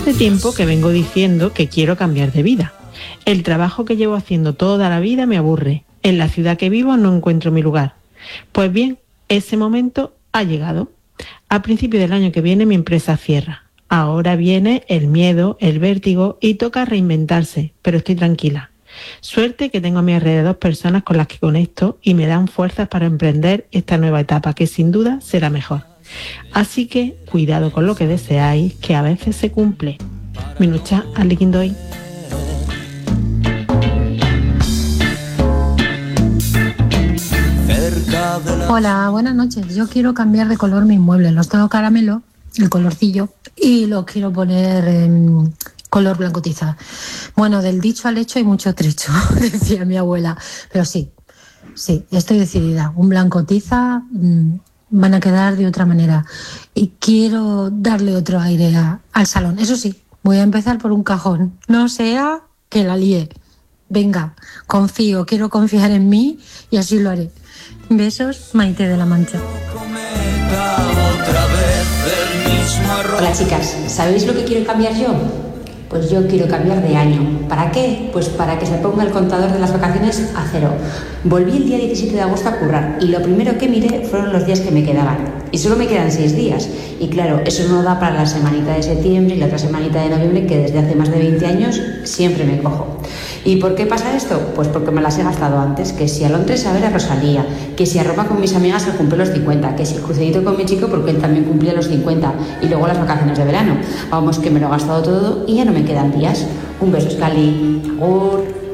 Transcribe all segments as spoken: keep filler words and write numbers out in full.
Hace tiempo que vengo diciendo que quiero cambiar de vida. El trabajo que llevo haciendo toda la vida me aburre. En la ciudad que vivo no encuentro mi lugar. Pues bien, ese momento ha llegado. A principio del año que viene mi empresa cierra. Ahora viene el miedo, el vértigo y toca reinventarse, pero estoy tranquila. Suerte que tengo a mi alrededor personas con las que conecto y me dan fuerzas para emprender esta nueva etapa que sin duda será mejor. Así que cuidado con lo que deseáis, que a veces se cumple. Minucha Aliquindoy. Hola, buenas noches. Yo quiero cambiar de color mis muebles. Los tengo caramelo, el colorcillo, y los quiero poner en color blanco tiza. Bueno, del dicho al hecho hay mucho trecho, decía mi abuela. Pero sí, sí, estoy decidida. Un blanco tiza mmm, van a quedar de otra manera. Y quiero darle otro aire a, al salón. Eso sí, voy a empezar por un cajón. No sea que la líe. Venga, confío, quiero confiar en mí y así lo haré. Besos, Maite de la Mancha. Hola chicas, ¿sabéis lo que quiero cambiar yo? Pues yo quiero cambiar de año. ¿Para qué? Pues para que se ponga el contador de las vacaciones a cero. Volví el día diecisiete de agosto a currar y lo primero que miré fueron los días que me quedaban. Y solo me quedan seis días. Y claro, eso no da para la semanita de septiembre y la otra semanita de noviembre que desde hace más de veinte años siempre me cojo. ¿Y por qué pasa esto? Pues porque me las he gastado antes. Que si a Londres a ver a Rosalía, que si a Roma con mis amigas al cumplir los cincuenta, que si el crucerito con mi chico porque él también cumplía los cincuenta y luego las vacaciones de verano. Vamos, que me lo he gastado todo y ya no me quedan días. Un beso, Scali. Agur.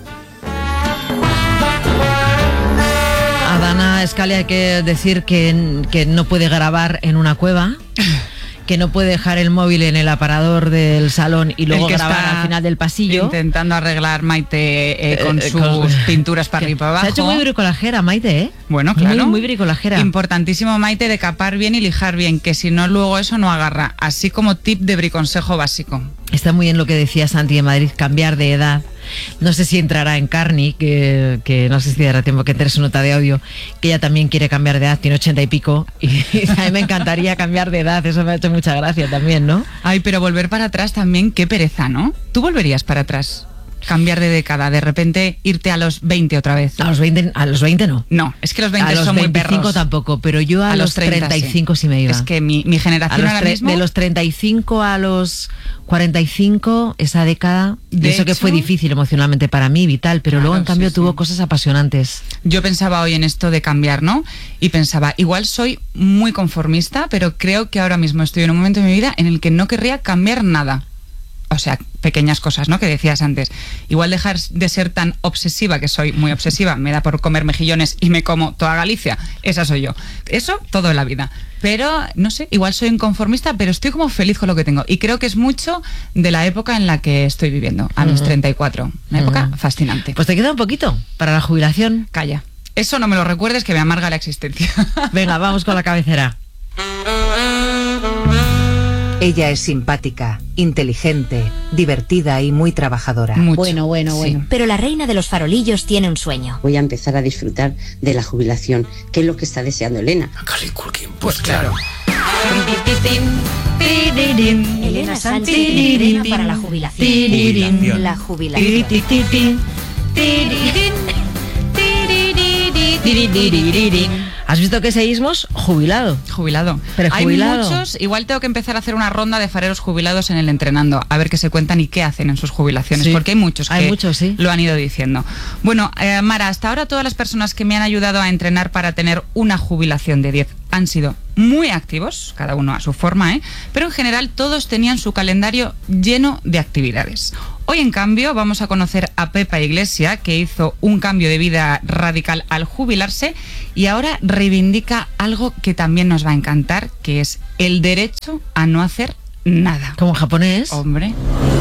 A Dana Scali hay que decir que, que no puede grabar en una cueva, que no puede dejar el móvil en el aparador del salón y luego grabar al final del pasillo. Intentando arreglar Maite eh, con eh, sus con... pinturas para arriba y para abajo. Se ha hecho muy bricolajera, Maite, ¿eh? Bueno, claro. Muy, muy bricolajera. Importantísimo, Maite, de capar bien y lijar bien, que si no luego eso no agarra. Así como tip de briconsejo básico. Está muy bien lo que decía Santi de Madrid, cambiar de edad. No sé si entrará en Carni, que, que no sé si dará tiempo que entre su nota de audio, que ella también quiere cambiar de edad, tiene ochenta y pico, y, y a mí me encantaría cambiar de edad, eso me ha hecho mucha gracia también, ¿no? Ay, pero volver para atrás también, qué pereza, ¿no? ¿Tú volverías para atrás? Cambiar de década, de repente irte a los veinte otra vez. A los veinte, a los veinte no. No, es que los veinte a los son muy perros. A los veinticinco tampoco, pero yo a, a los, los treinta, treinta y cinco sí. sí me iba. Es que mi, mi generación ahora mismo... De los treinta y cinco a los cuarenta y cinco, esa década, de eso hecho, que fue difícil emocionalmente para mí, vital, pero claro, luego en cambio sí, tuvo sí. cosas apasionantes. Yo pensaba hoy en esto de cambiar, ¿no? Y pensaba, igual soy muy conformista, pero creo que ahora mismo estoy en un momento de mi vida en el que no querría cambiar nada. O sea, pequeñas cosas, ¿no? Que decías antes. Igual dejar de ser tan obsesiva, que soy muy obsesiva, me da por comer mejillones y me como toda Galicia. Esa soy yo. Eso, todo en la vida. Pero, no sé, igual soy inconformista, pero estoy como feliz con lo que tengo. Y creo que es mucho de la época en la que estoy viviendo, a mis uh-huh. treinta y cuatro. Una uh-huh. época fascinante. Pues te queda un poquito para la jubilación. Calla. Eso no me lo recuerdes, que me amarga la existencia. Venga, vamos con la cabecera. Ella es simpática, inteligente, divertida y muy trabajadora. Mucho. Bueno, bueno, bueno. Sí. Pero la reina de los farolillos tiene un sueño. Voy a empezar a disfrutar de la jubilación, que es lo que está deseando Elena. Macaulay Culkin, pues claro. Elena Sánchez entrena para la jubilación. Jubilación. La jubilación. ¿Has visto que seguimos? Jubilado. Jubilado. Pero jubilado. Hay muchos, igual tengo que empezar a hacer una ronda de fareros jubilados en el Entrenando, a ver qué se cuentan y qué hacen en sus jubilaciones, sí. porque hay muchos que hay muchos, sí. lo han ido diciendo. Bueno, eh, Mara, hasta ahora todas las personas que me han ayudado a entrenar para tener una jubilación de diez han sido muy activos, cada uno a su forma, ¿eh? Pero en general todos tenían su calendario lleno de actividades. Hoy, en cambio, vamos a conocer a Pepa Iglesia, que hizo un cambio de vida radical al jubilarse y ahora reivindica algo que también nos va a encantar, que es el derecho a no hacer nada. ¿Como en japonés? Hombre.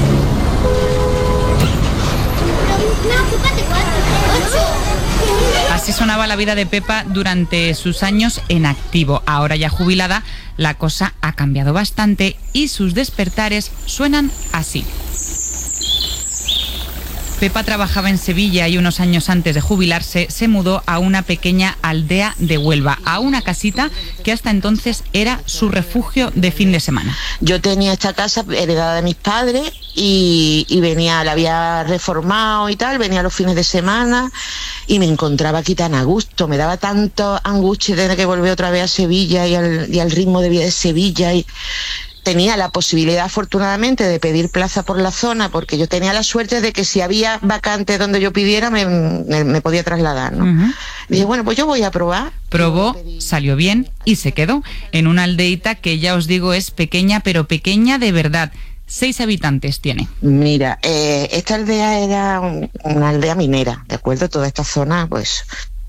Así sonaba la vida de Pepa durante sus años en activo. Ahora ya jubilada, la cosa ha cambiado bastante y sus despertares suenan así. Pepa trabajaba en Sevilla y unos años antes de jubilarse se mudó a una pequeña aldea de Huelva, a una casita que hasta entonces era su refugio de fin de semana. Yo tenía esta casa heredada de mis padres y, y venía, la había reformado y tal, venía los fines de semana y me encontraba aquí tan a gusto, me daba tanto angustia tener que volver otra vez a Sevilla y al, y al ritmo de vida de Sevilla. Y tenía la posibilidad, afortunadamente, de pedir plaza por la zona, porque yo tenía la suerte de que si había vacantes donde yo pidiera, me, me, me podía trasladar, ¿no? Uh-huh. Y dije, bueno, pues yo voy a probar. Probó, salió bien y se quedó en una aldeita que ya os digo es pequeña, pero pequeña de verdad. Seis habitantes tiene. Mira, eh, esta aldea era un, una aldea minera, ¿de acuerdo? Toda esta zona, pues...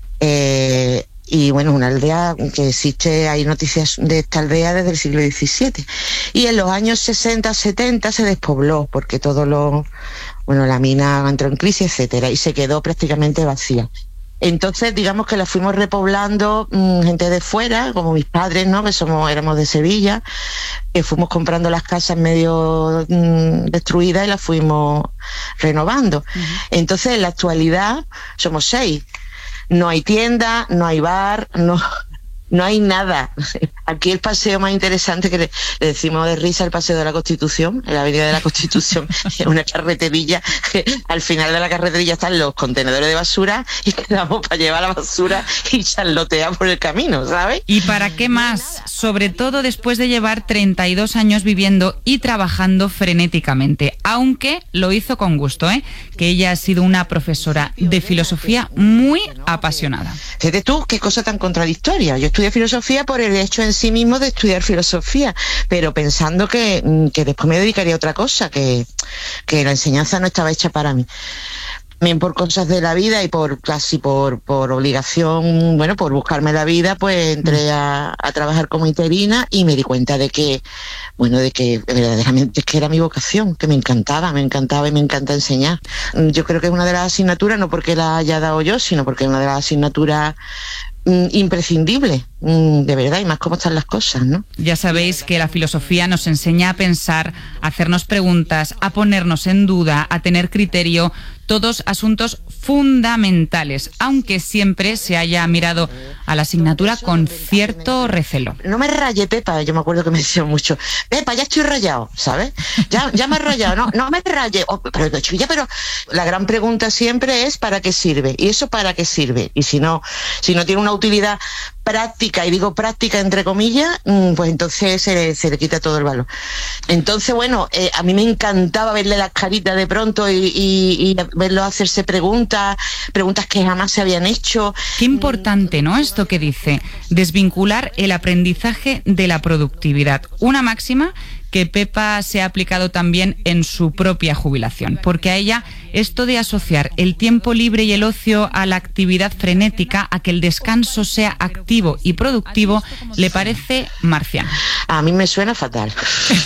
Eh, y bueno, una aldea que existe, hay noticias de esta aldea desde el siglo diecisiete. Y en los años sesenta, setenta se despobló, porque todo lo... Bueno, la mina entró en crisis, etcétera, y se quedó prácticamente vacía. Entonces, digamos que la fuimos repoblando mmm, gente de fuera, como mis padres, ¿no? Que somos, éramos de Sevilla, que fuimos comprando las casas medio mmm, destruidas y las fuimos renovando. Uh-huh. Entonces, en la actualidad somos seis. No hay tienda, no hay bar, no... No hay nada. Aquí el paseo más interesante que le, le decimos de risa, el paseo de la Constitución, en la avenida de la Constitución, es una carreterilla que al final de la carreterilla están los contenedores de basura y quedamos para llevar la basura y charlotear por el camino, ¿sabes? ¿Y para qué más? Sobre todo después de llevar treinta y dos años viviendo y trabajando frenéticamente, aunque lo hizo con gusto, ¿eh? Que ella ha sido una profesora de filosofía muy apasionada. Fíjate tú, qué cosa tan contradictoria. Yo estudié filosofía por el hecho en sí mismo de estudiar filosofía, pero pensando que, que después me dedicaría a otra cosa, que, que la enseñanza no estaba hecha para mí. También por cosas de la vida y por casi por, por obligación, bueno, por buscarme la vida, pues entré a, a trabajar como interina y me di cuenta de que, bueno, de que verdaderamente es que era mi vocación, que me encantaba, me encantaba y me encanta enseñar. Yo creo que es una de las asignaturas, no porque la haya dado yo, sino porque es una de las asignaturas imprescindible, de verdad, y más cómo están las cosas, ¿no? Ya sabéis que la filosofía nos enseña a pensar, a hacernos preguntas, a ponernos en duda, a tener criterio, todos asuntos fundamentales, aunque siempre se haya mirado a la asignatura con cierto recelo. No me raye, Pepa, yo me acuerdo que me decían mucho, Pepa, ya estoy rayado, ¿sabes? Ya, ya me he rayado, no, no me raye, oh, pero, ya, pero la gran pregunta siempre es ¿para qué sirve? ¿Y eso para qué sirve? Y si no, si no tiene una utilidad práctica, y digo práctica entre comillas, pues entonces se, se le quita todo el valor. Entonces, bueno, eh, a mí me encantaba verle las caritas de pronto y, y, y verlos hacerse preguntas, preguntas que jamás se habían hecho. Qué importante, ¿no? Esto que dice, desvincular el aprendizaje de la productividad. Una máxima que Pepa se ha aplicado también en su propia jubilación, porque a ella esto de asociar el tiempo libre y el ocio a la actividad frenética, a que el descanso sea activo y productivo, le parece marciano. A mí me suena fatal.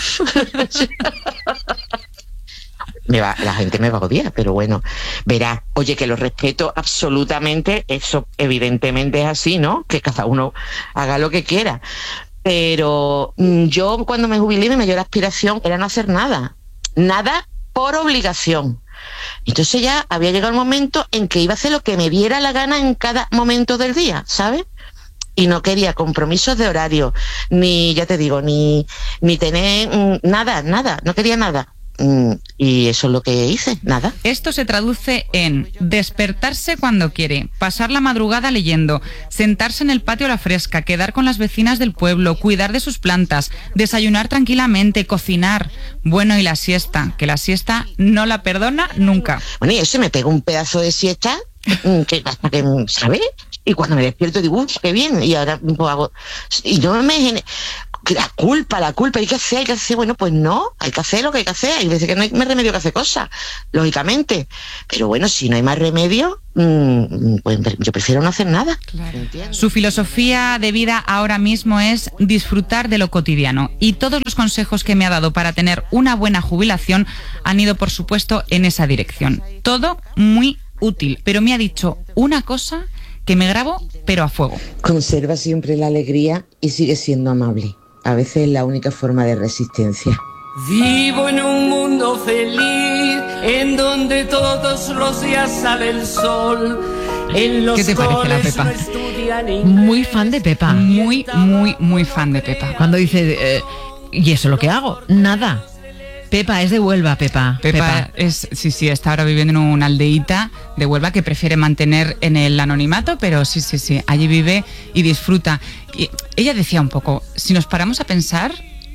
Me va, la gente me va a odiar, pero bueno, verá, oye, que lo respeto absolutamente, eso evidentemente es así, ¿no? Que cada uno haga lo que quiera. Pero yo cuando me jubilé mi mayor aspiración era no hacer nada, nada por obligación. Entonces ya había llegado el momento en que iba a hacer lo que me diera la gana en cada momento del día, ¿sabes? Y no quería compromisos de horario, ni, ya te digo, ni, ni tener mm, nada, nada, no quería nada. Y eso es lo que hice, nada. Esto se traduce en despertarse cuando quiere, pasar la madrugada leyendo, sentarse en el patio a la fresca, quedar con las vecinas del pueblo, cuidar de sus plantas, desayunar tranquilamente, cocinar. Bueno, y la siesta, que la siesta no la perdona nunca. Bueno, y eso me pego un pedazo de siesta, que hasta que, ¿sabes? Y cuando me despierto digo, uff, qué bien, y ahora pues, hago... Y yo me... La culpa, la culpa, hay que hacer, hay que hacer, bueno, pues no, hay que hacer lo que hay que hacer, hay veces que no hay más remedio que hacer cosas, lógicamente, pero bueno, si no hay más remedio, mmm, pues yo prefiero no hacer nada. Claro. Su filosofía de vida ahora mismo es disfrutar de lo cotidiano, y todos los consejos que me ha dado para tener una buena jubilación han ido, por supuesto, en esa dirección. Todo muy útil, pero me ha dicho una cosa que me grabo, pero a fuego. Conserva siempre la alegría y sigue siendo amable. A veces es la única forma de resistencia. Vivo en un mundo feliz en donde todos los días sale el sol. En los ¿Qué te parece la Pepa? no estudian inglés. Muy fan de Pepa. Muy, muy, muy fan de Pepa. Cuando dice, eh, ¿y eso es lo que hago? Nada. Pepa, es de Huelva, Pepa. Pepa, Pepa. es, sí, sí, está ahora viviendo en una aldeíta de Huelva que prefiere mantener en el anonimato, pero sí, sí, sí, allí vive y disfruta. Y ella decía un poco, si nos paramos a pensar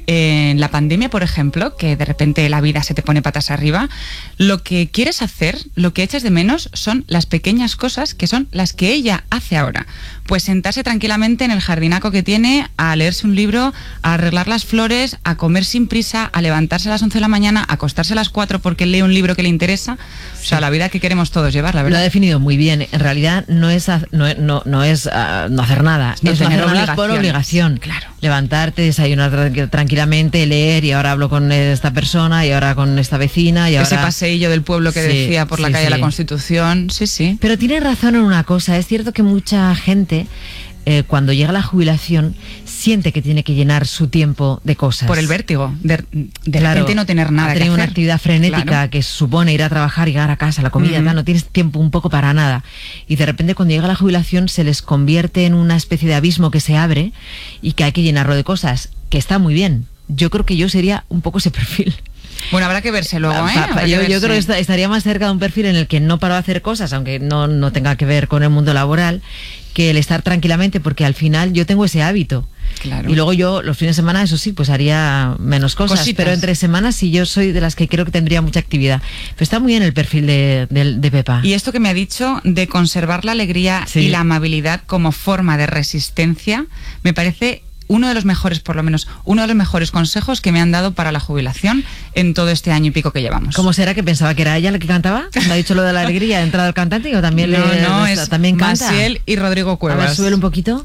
en la pandemia, por ejemplo, que de repente la vida se te pone patas arriba, lo que quieres hacer, lo que echas de menos son las pequeñas cosas que son las que ella hace ahora. Pues sentarse tranquilamente en el jardinaco que tiene, a leerse un libro, a arreglar las flores, a comer sin prisa, a levantarse a las once de la mañana, a acostarse a las cuatro porque lee un libro que le interesa. O sea, la vida que queremos todos llevar, la verdad. Lo ha definido muy bien. En realidad no es ha- no, no, no es uh, no hacer nada, No es no tener hacer nada por obligaciones. obligación. Claro. Levantarte, desayunar tranqui- tranquilamente, leer, y ahora hablo con esta persona, y ahora con esta vecina, y ahora... Ese paseillo del pueblo que Sí, decía por la sí, calle de la sí. Constitución, sí, sí. Pero tiene razón en una cosa, es cierto que mucha gente, eh, cuando llega la jubilación, siente que tiene que llenar su tiempo de cosas. Por el vértigo, de, de Claro, repente no tener nada ha que tenido hacer. una actividad frenética Claro. que supone ir a trabajar, llegar a casa, la comida, Ujú. tal, no tienes tiempo un poco para nada. Y de repente cuando llega la jubilación se les convierte en una especie de abismo que se abre y que hay que llenarlo de cosas, que está muy bien. Yo creo que yo sería un poco ese perfil. Bueno, habrá que verse luego, ¿eh? Pa- pa- Habrá que yo, yo verse. creo que esta- estaría más cerca de un perfil en el que no paro de hacer cosas, aunque no, no tenga que ver con el mundo laboral, que el estar tranquilamente, porque al final yo tengo ese hábito. Claro. Y luego yo los fines de semana, eso sí, pues haría menos cosas, Cositas. pero entre semanas sí, yo soy de las que creo que tendría mucha actividad. Pero está muy bien el perfil de, de, de Pepa. Y esto que me ha dicho de conservar la alegría Sí. y la amabilidad como forma de resistencia, me parece uno de los mejores, por lo menos, uno de los mejores consejos que me han dado para la jubilación en todo este año y pico que llevamos. ¿Cómo será que pensaba que era ella la que cantaba? ¿Me ha dicho lo de la alegría? ¿Ha entrado el cantante o también no, le no, está- es también canta? Maciel y Rodrigo A Cuevas. ver, súbelo un poquito.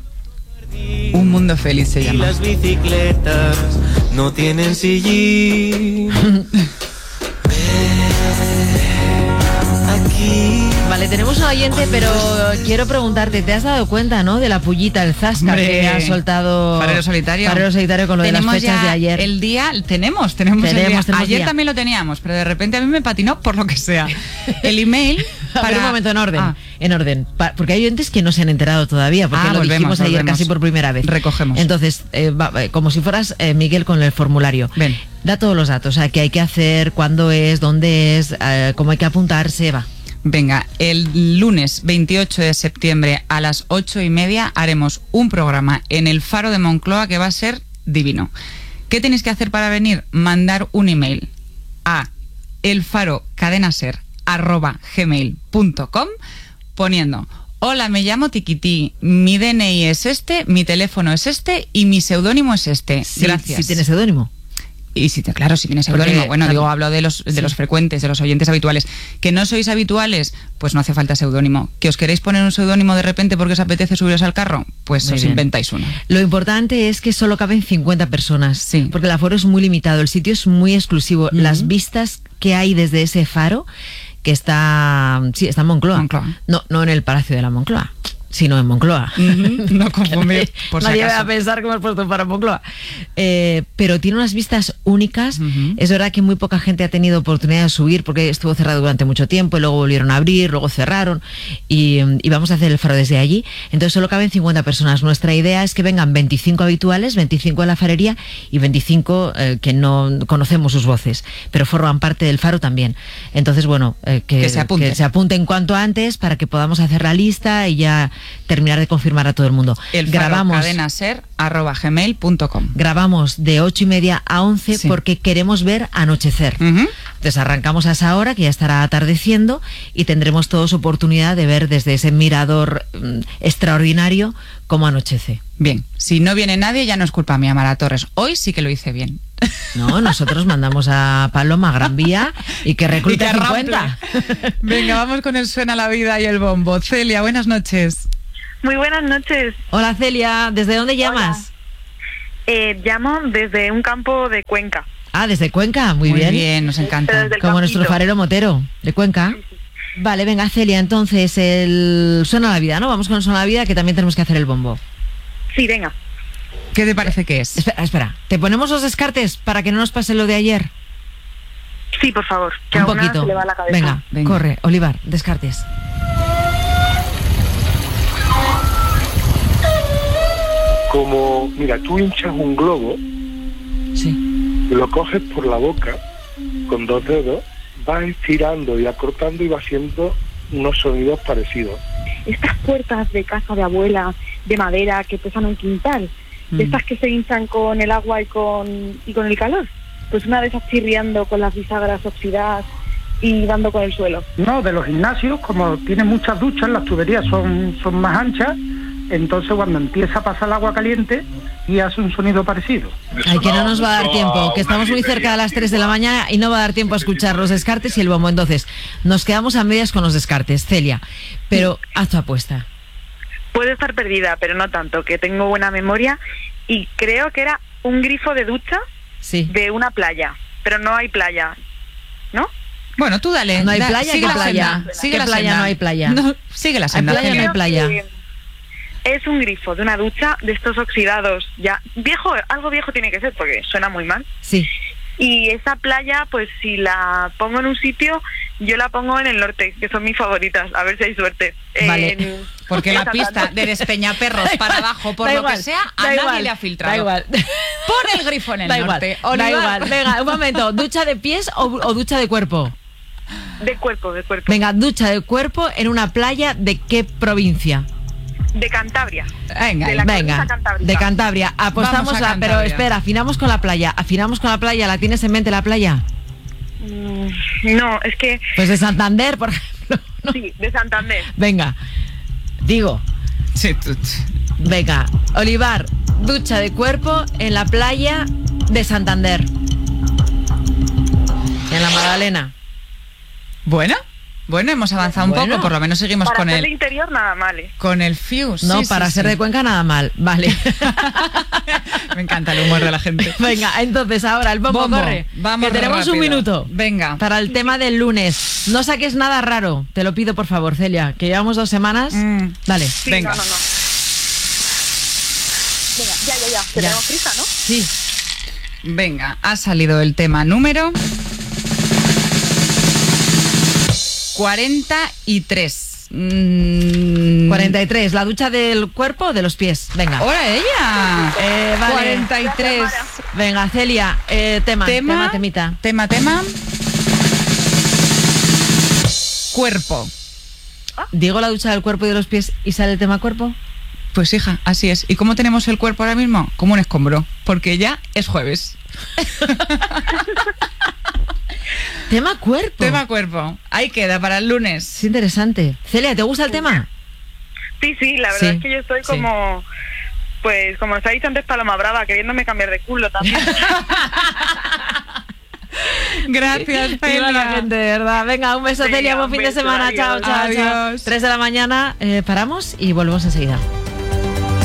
Un mundo feliz se Y llama. las bicicletas no tienen sillín. Aquí. Vale, tenemos un oyente, pero quiero preguntarte, ¿te has dado cuenta, no? De la pullita, el zasca Hombre, que ha soltado Farero Solitario. Farero Solitario con lo Tenemos de las fechas ya de ayer. el día, tenemos, tenemos, el Tenemos, día. tenemos Ayer día. también lo teníamos, pero de repente a mí me patinó por lo que sea. El email A para ver, un momento, en orden, Ah, en orden, Pa- porque hay oyentes que no se han enterado todavía, porque Ah, lo volvemos, dijimos ayer volvemos. casi por primera vez. Recogemos. Entonces, eh, va- eh, como si fueras eh, Miguel con el formulario. Ven. Da todos los datos, o sea, qué hay que hacer, cuándo es, dónde es, eh, cómo hay que apuntarse, va. Venga, el lunes veintiocho de septiembre a las ocho y media haremos un programa en el Faro de Moncloa que va a ser divino. ¿Qué tenéis que hacer para venir? Mandar un email a elfarocadenaser arroba gmail punto com poniendo: hola, me llamo Tiquití, mi D N I es este, mi teléfono es este y mi seudónimo es este. Si- Gracias. Si tienes seudónimo. Y si te, claro, si tienes Porque seudónimo, bueno, también- digo, hablo de los de Sí. los frecuentes, de los oyentes habituales. Que no sois habituales, pues no hace falta seudónimo. Que os queréis poner un seudónimo de repente porque os apetece subiros al carro, pues Muy os bien. inventáis uno. Lo importante es que solo caben cincuenta personas, Sí. porque el aforo es muy limitado, el sitio es muy exclusivo. Las vistas que hay desde ese faro, que está, sí, está en Moncloa. Moncloa. No, no en el Palacio de la Moncloa, sino en Moncloa. No confundir, por si Nadie va acaso. a pensar que hemos puesto un faro en Moncloa. Eh, pero tiene unas vistas únicas. Ujú. Es verdad que muy poca gente ha tenido oportunidad de subir porque estuvo cerrado durante mucho tiempo y luego volvieron a abrir, luego cerraron y, y vamos a hacer el faro desde allí. Entonces solo caben cincuenta personas. Nuestra idea es que vengan veinticinco habituales, veinticinco de la farería y veinticinco eh, que no conocemos sus voces, pero forman parte del faro también. Entonces, bueno, eh, que, Que se apunten. que se apunten cuanto antes para que podamos hacer la lista y ya terminar de confirmar a todo el mundo. El Grabamos. cadenaser arroba gmail punto com. Grabamos de ocho y media a once Sí. porque queremos ver anochecer. Ujú. Entonces arrancamos a esa hora que ya estará atardeciendo y tendremos todos oportunidad de ver desde ese mirador mm, extraordinario cómo anochece. Bien, si no viene nadie ya no es culpa mía, Mara Torres. Hoy sí que lo hice bien. No, nosotros mandamos a Paloma a Gran Vía y que reclute Y que cincuenta. Venga, vamos con el Suena la Vida y el bombo. Celia, buenas noches. Muy buenas noches. Hola Celia, ¿desde dónde llamas? Eh, llamo desde un campo de Cuenca. Ah, desde Cuenca, muy, Muy bien. bien, nos Pero encanta. desde el Como nuestro campito. farero motero de Cuenca. Vale, venga Celia, entonces el Suena la Vida, ¿no? Vamos con el Suena la Vida que también tenemos que hacer el bombo. Sí, venga. ¿Qué te parece que es? Espera, espera. ¿Te ponemos los descartes para que no nos pase lo de ayer? Sí, Sí, por favor, que Un a una poquito. se le va la cabeza. Venga, Venga. corre, Olivar, descartes. Como, mira, tú hinchas un globo, Sí. lo coges por la boca con dos dedos, vas estirando y acortando y va haciendo unos sonidos parecidos. Estas puertas de casa de abuela, de madera, que pesan un quintal, de estas que se hinchan con el agua y con, y con el calor, pues una de esas chirriando con las bisagras oxidadas y dando con el suelo. No, de los gimnasios, como tienen muchas duchas, las tuberías son, son más anchas, entonces cuando empieza a pasar el agua caliente y hace un sonido parecido. Ay, que no nos va a dar tiempo, que estamos muy cerca de las tres de la mañana y no va a dar tiempo a escuchar los descartes y el bombo. Entonces, nos quedamos a medias con los descartes, Celia, pero haz tu apuesta. Puedo estar perdida, pero no tanto, que tengo buena memoria y creo que era un grifo de ducha Sí. de una playa, pero no hay playa, ¿no? Bueno, tú dale. No hay da- playa, sigue ¿qué la playa? senda, Sigue ¿Qué la playa senda. no hay playa? No, sigue la ¿Hay senda. playa o no hay Celia. playa? Que es un grifo de una ducha de estos oxidados ya viejo, algo viejo tiene que ser porque suena muy mal. Sí. Y esa playa, pues si la pongo en un sitio, yo la pongo en el norte, que son mis favoritas, a ver si hay suerte. Vale. En- Porque en la Santander. pista de Despeñaperros para abajo, por Da lo igual, que sea, a da nadie igual, le ha filtrado. Da igual. Pon el grifo en el Da igual, norte. da Olivar. igual. Venga, un momento. ¿Ducha de pies o, o ducha de cuerpo? De cuerpo, de cuerpo. Venga, ducha de cuerpo en una playa de qué provincia. De Cantabria. Venga, de la Venga, cornisa cantábrica. de Cantabria. Apostamos Vamos a la, Cantabria. pero espera, afinamos con la playa. Afinamos con la playa. ¿La tienes en mente la playa? Mm, No, es que Pues de Santander, por ejemplo. sí, de Santander. Venga, digo, Sí, tú- tú. venga, Olivar, ducha de cuerpo en la playa de Santander. En la Magdalena. Bueno, bueno, hemos avanzado Bueno. un poco, por lo menos seguimos Para con ser de el interior nada mal, ¿eh? con el fuse. No, Sí, sí, para ser sí. de Cuenca nada mal. Vale. Me encanta el humor de la gente. Venga, entonces ahora el bombo, Bombo, corre. vamos que tenemos rápido. un minuto. Venga. Para el tema del lunes. No saques nada raro. Te lo pido, por favor, Celia. Que llevamos dos semanas. Mm. Dale. Sí, Venga. no, no, no. Venga, ya, ya, ya. Ya. Tenemos prisa, ¿no? Sí. Venga, ha salido el tema número cuarenta y tres. Mm. cuarenta y tres. ¿La ducha del cuerpo o de los pies? Venga. ¡Hola ella! Eh, vale. cuarenta y tres. Venga, Celia. Eh, tema. Tema, Tema, temita. tema, tema. Cuerpo. Digo la ducha del cuerpo y de los pies y sale el tema cuerpo. Pues hija, así es. ¿Y cómo tenemos el cuerpo ahora mismo? Como un escombro, porque ya es jueves. Tema cuerpo. Tema cuerpo. Ahí queda para el lunes. Es interesante. Celia, ¿te gusta el tema? Sí, sí, la verdad Sí, es que yo estoy sí. como, pues como os ha dicho antes Paloma Brava, queriéndome cambiar de culo también. Gracias, Viva la gente, de verdad. Venga, un beso, Venga, Celia. Buen un fin de beso, semana. Chao, adiós. chao, chao. Adiós. Tres de la mañana. eh, paramos y volvemos enseguida.